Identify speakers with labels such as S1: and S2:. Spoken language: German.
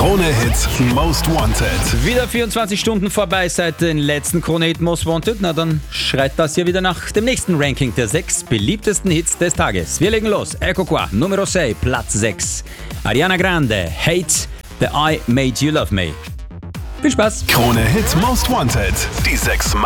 S1: Krone Hits Most Wanted.
S2: Wieder 24 Stunden vorbei seit den letzten Krone Hit Most Wanted. Na dann schreit das hier wieder nach dem nächsten Ranking der 6 beliebtesten Hits des Tages. Wir legen los. Ecco qua, Numero 6, Platz 6. Ariana Grande, Hate, The I Made You Love Me. Viel Spaß.
S1: Krone Hit Most Wanted. Die 6